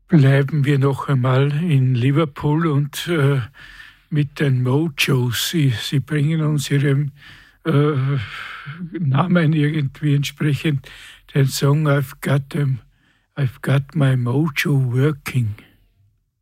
Bleiben wir noch einmal in Liverpool und mit den Mojos. Sie bringen uns ihrem Namen irgendwie entsprechend den Song I've got my mojo working.